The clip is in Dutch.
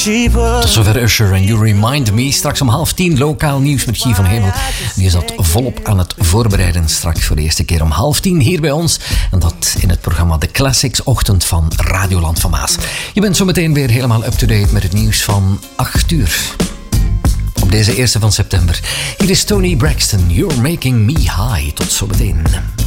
Tot zover Usher en You Remind Me. Straks om 9:30 lokaal nieuws met Guy van Hemel. Die is dat volop aan het voorbereiden. Straks voor de eerste keer om 9:30 hier bij ons. En dat in het programma De Classics Ochtend van Radioland van Maas. Je bent zo meteen weer helemaal up-to-date met het nieuws van 8:00. Op deze 1 van september. Hier is Tony Braxton. You're Making Me High. Tot zo meteen.